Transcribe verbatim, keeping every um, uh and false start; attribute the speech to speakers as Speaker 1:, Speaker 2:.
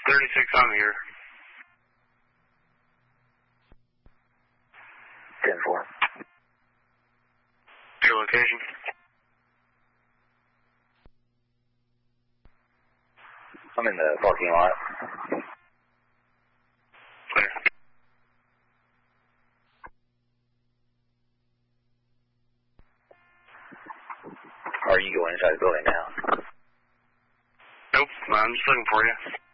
Speaker 1: thirty-six, I'm here.
Speaker 2: ten four.
Speaker 1: Your location?
Speaker 2: I'm in the parking lot.
Speaker 1: Clear.
Speaker 2: Are you going inside the building now?
Speaker 1: Nope, I'm just looking for you.